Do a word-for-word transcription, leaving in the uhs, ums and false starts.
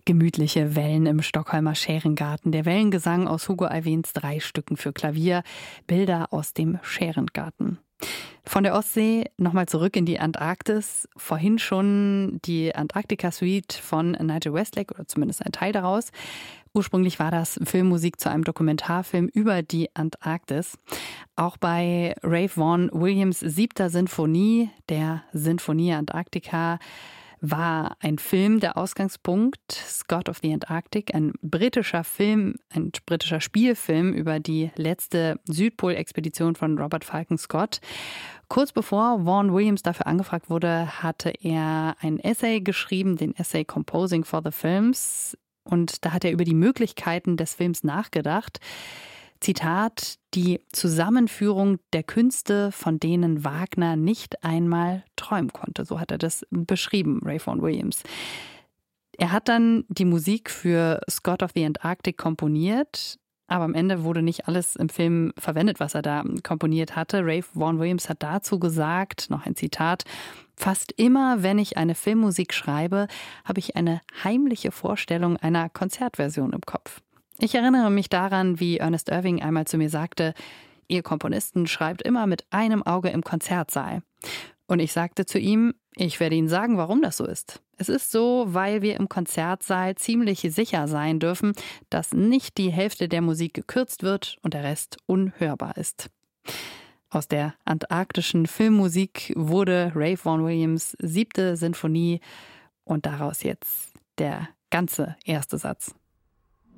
Gemütliche Wellen im Stockholmer Schärengarten. Der Wellengesang aus Hugo Alfvéns drei Stücken für Klavier. Bilder aus dem Schärengarten. Von der Ostsee nochmal zurück in die Antarktis. Vorhin schon die Antarktika-Suite von Nigel Westlake, oder zumindest ein Teil daraus. Ursprünglich war das Filmmusik zu einem Dokumentarfilm über die Antarktis. Auch bei Ralph Vaughan Williams' siebter Sinfonie, der Sinfonia Antarctica, war ein Film der Ausgangspunkt. Scott of the Antarctic, ein britischer Film, ein britischer Spielfilm über die letzte Südpolexpedition von Robert Falcon Scott. Kurz bevor Vaughan Williams dafür angefragt wurde, hatte er ein Essay geschrieben, den Essay Composing for the Films. Und da hat er über die Möglichkeiten des Films nachgedacht. Zitat: Die Zusammenführung der Künste, von denen Wagner nicht einmal träumen konnte. So hat er das beschrieben, Ralph Vaughan Williams. Er hat dann die Musik für Scott of the Antarctic komponiert, aber am Ende wurde nicht alles im Film verwendet, was er da komponiert hatte. Ralph Vaughan Williams hat dazu gesagt, noch ein Zitat: Fast immer, wenn ich eine Filmmusik schreibe, habe ich eine heimliche Vorstellung einer Konzertversion im Kopf. Ich erinnere mich daran, wie Ernest Irving einmal zu mir sagte: Ihr Komponisten schreibt immer mit einem Auge im Konzertsaal. Und ich sagte zu ihm: Ich werde Ihnen sagen, warum das so ist. Es ist so, weil wir im Konzertsaal ziemlich sicher sein dürfen, dass nicht die Hälfte der Musik gekürzt wird und der Rest unhörbar ist. Aus der antarktischen Filmmusik wurde Ralph Vaughan Williams' siebte Sinfonie und daraus jetzt der ganze erste Satz.